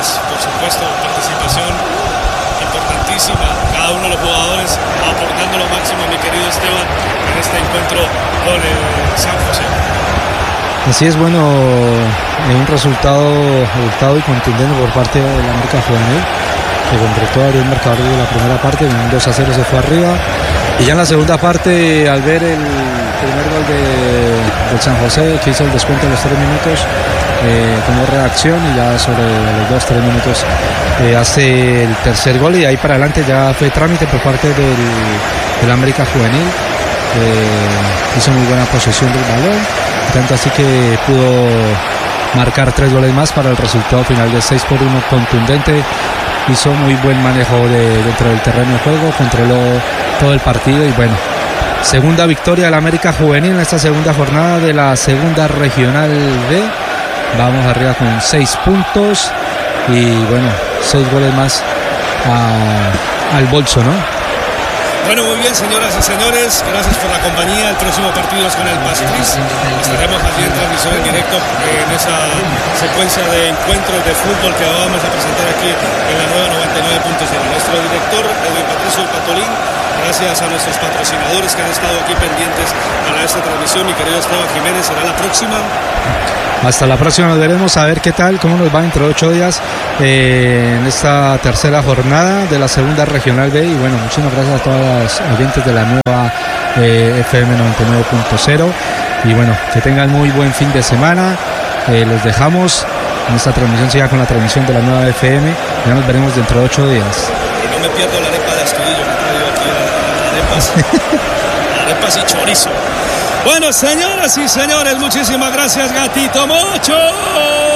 por supuesto, participación importantísima, cada uno de los jugadores aportando lo máximo, mi querido Esteban, en este encuentro con el San José. Así es, bueno, un resultado adultado y contundente por parte de la América Juvenil, que completó abrió el marcador de la primera parte, con un 2-0 se fue arriba, y ya en la segunda parte, al ver el primer gol del San José, que hizo el descuento en los 3 minutos, tomó reacción y ya sobre los 2-3 minutos hace el tercer gol, y de ahí para adelante ya fue trámite por parte del América Juvenil. Hizo muy buena posesión del balón, tanto así que pudo marcar 3 goles más para el resultado final de 6-1 contundente. Hizo muy buen manejo dentro del terreno de juego, controló todo el partido y bueno, segunda victoria del América Juvenil en esta segunda jornada de la segunda regional B. Vamos arriba con 6 puntos y bueno, 6 goles más al bolso, ¿no? Bueno, muy bien, señoras y señores, gracias por la compañía. El próximo partido es con el Pastriz. Estaremos allí en transmisión en directo en esa secuencia de encuentros de fútbol que vamos a presentar aquí en la nueva 99.0. Nuestro director, Edwin Patricio El Patolín, gracias a nuestros patrocinadores que han estado aquí pendientes para esta transmisión. Mi querido Esteban Jiménez, será la próxima. Hasta la próxima, nos veremos a ver qué tal, cómo nos va dentro de 8 días en esta tercera jornada de la segunda regional B. Y bueno, muchísimas gracias a todas las oyentes de la nueva FM 99.0. Y bueno, que tengan muy buen fin de semana. Los dejamos en esta transmisión, siga con la transmisión de la nueva FM. Ya nos veremos dentro de 8 días. Y no me pierdo la arepa de Astudillo, que traigo aquí arepas y chorizo. Bueno, señoras y señores, muchísimas gracias, Gatito Mocho.